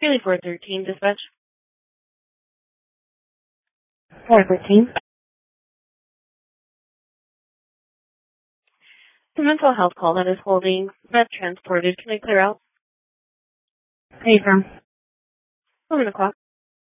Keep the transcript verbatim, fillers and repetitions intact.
Haley four thirteen, dispatch. four thirteen. The mental health call that is holding. Vet transported. Can I clear out? Hey, from. One o'clock.